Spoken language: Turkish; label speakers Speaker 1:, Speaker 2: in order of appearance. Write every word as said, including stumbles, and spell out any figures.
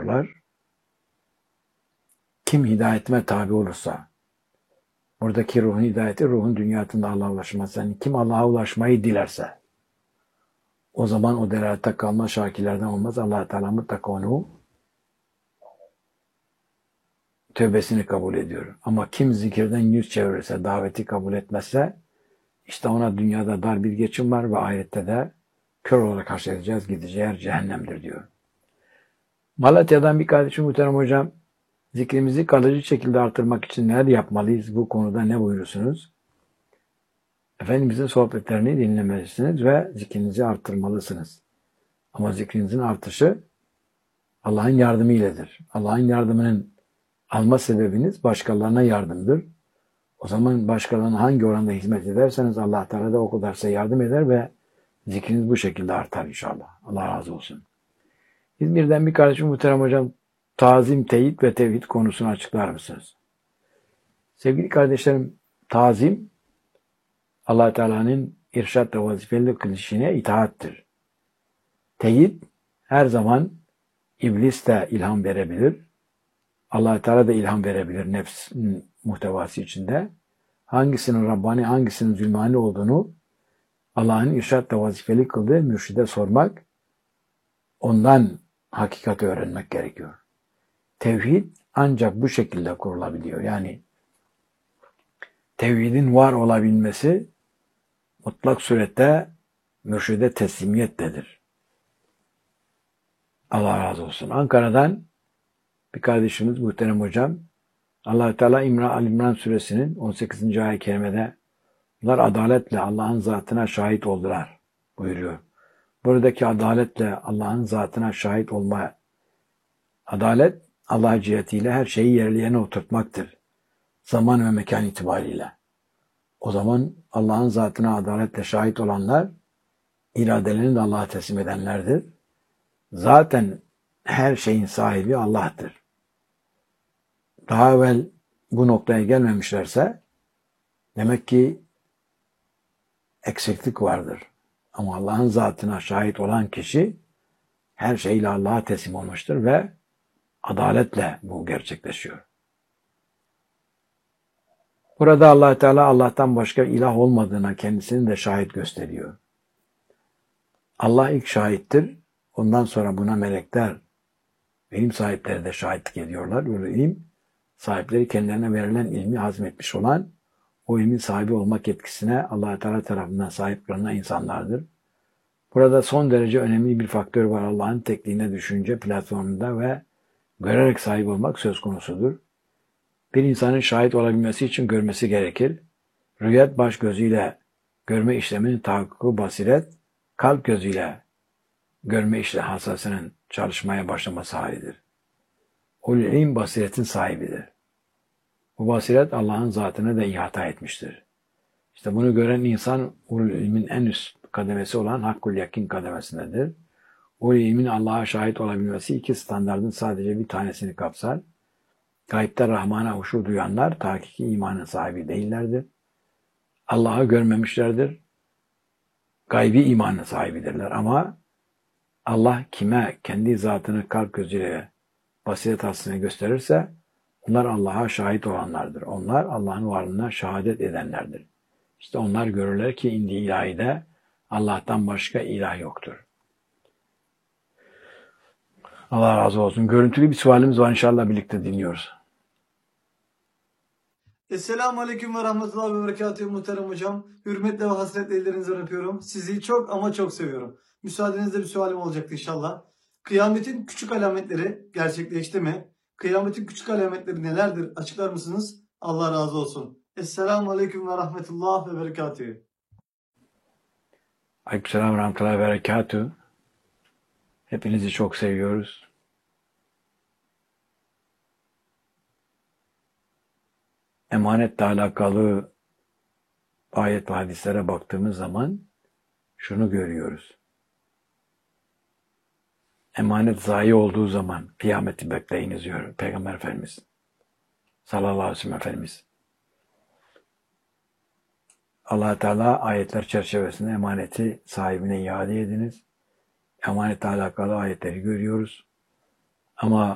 Speaker 1: diyorlar. Kim hidayetime tabi olursa, buradaki ruhun hidayeti, ruhun dünyasında Allah'a ulaşması. Yani kim Allah'a ulaşmayı dilerse, o zaman o delalette kalma şakirlerden olmaz. Allah-u Teala mutlaka onu tövbesini kabul ediyor. Ama kim zikirden yüz çevirirse, daveti kabul etmezse, işte ona dünyada dar bir geçim var ve ahirette de kör olarak karşılayacağız, gideceği yer cehennemdir diyor. Malatya'dan bir kardeşim muhterem hocam, zikrimizi kalıcı şekilde artırmak için neler yapmalıyız? Bu konuda ne buyurursunuz? Efendimizin sohbetlerini dinlemelisiniz ve zikrinizi artırmalısınız. Ama zikrinizin artışı Allah'ın yardımı iledir. Allah'ın yardımının alma sebebiniz başkalarına yardımdır. O zaman başkalarına hangi oranda hizmet ederseniz Allah Teala da o kadar size yardım eder ve zikriniz bu şekilde artar inşallah. Allah razı olsun. İzmir'den bir kardeşim muhterem hocam, tazim, teyit ve tevhid konusunu açıklar mısınız? Sevgili kardeşlerim, tazim Allah Teala'nın irşad ve vazifeli kılışına itaattir. Teyit her zaman iblis de ilham verebilir. Allah Teala da ilham verebilir nefs muhtevası içinde. Hangisinin Rabbani, hangisinin zulmani olduğunu Allah'ın irşad ve vazifeli kıldığı mürşide sormak, ondan hakikati öğrenmek gerekiyor. Tevhid ancak bu şekilde kurulabiliyor. Yani tevhidin var olabilmesi mutlak surette mürşide teslimiyettedir. Allah razı olsun. Ankara'dan bir kardeşimiz muhterem hocam, Allah-u Teala İmran, Al-İmran suresinin on sekizinci ayet-i kerimede bunlar adaletle Allah'ın zatına şahit oldular buyuruyor. Buradaki adaletle Allah'ın zatına şahit olma, adalet Allah cihetiyle her şeyi yerli yerine oturtmaktır. Zaman ve mekan itibariyle. O zaman Allah'ın zatına adaletle şahit olanlar iradelerini de Allah'a teslim edenlerdir. Zaten her şeyin sahibi Allah'tır. Daha evvel bu noktaya gelmemişlerse demek ki eksiklik vardır. Ama Allah'ın zatına şahit olan kişi her şeyle Allah'a teslim olmuştur ve adaletle bu gerçekleşiyor. Burada Allah Teala Allah'tan başka ilah olmadığına kendisini de şahit gösteriyor. Allah ilk şahittir. Ondan sonra buna melekler, ilim sahipleri de şahitlik ediyorlar. Böyle ilim sahipleri kendilerine verilen ilmi hazmetmiş olan, o ilmin sahibi olmak yetkisine Allah Teala tarafından sahip kılınan insanlardır. Burada son derece önemli bir faktör var. Allah'ın tekliğine düşünce platformunda ve görerek sahip olmak söz konusudur. Bir insanın şahit olabilmesi için görmesi gerekir. Rüyet baş gözüyle görme işleminin tahakkuku, basiret kalp gözüyle görme işle hassasının çalışmaya başlaması halidir. O ilim basiretin sahibidir. Bu basiret Allah'ın zatını da ihata etmiştir. İşte bunu gören insan ulul ilmin en üst kademesi olan hakkul yakin kademesindedir. O ilmin Allah'a şahit olabilmesi iki standardın sadece bir tanesini kapsar. Gayb'de Rahman'a huşu duyanlar tahkiki imanın sahibi değillerdir. Allah'ı görmemişlerdir. Gaybi imanın sahibidirler ama Allah kime kendi zatını kalp gözüyle basiret aslını gösterirse onlar Allah'a şahit olanlardır. Onlar Allah'ın varlığına şehadet edenlerdir. İşte onlar görürler ki indi ilahide Allah'tan başka ilah yoktur. Allah razı olsun. Görüntülü bir sualimiz var, inşallah birlikte dinliyoruz.
Speaker 2: Esselamu Aleyküm ve Rahmetullahi ve Berekatuhu muhterem hocam. Hürmetle ve hasretle ellerinizden öpüyorum. Sizi çok ama çok seviyorum. Müsaadenizle bir sualim olacaktı inşallah. Kıyametin küçük alametleri gerçekleşti mi? Kıyametin küçük alametleri nelerdir? Açıklar mısınız? Allah razı olsun. Esselamu Aleyküm ve Rahmetullahi ve Berekatuhu.
Speaker 1: Aleykümselam ve Rahmetullahi ve Berekatuhu. Hepinizi çok seviyoruz. Emanetle alakalı ayet ve hadislere baktığımız zaman şunu görüyoruz. Emanet zayi olduğu zaman kıyameti bekleyiniz diyor Peygamber Efendimiz. Sallallahu aleyhi ve sellem Efendimiz. Allah Teala ayetler çerçevesinde emaneti sahibine iade ediniz. Emanetle alakalı ayetleri görüyoruz. Ama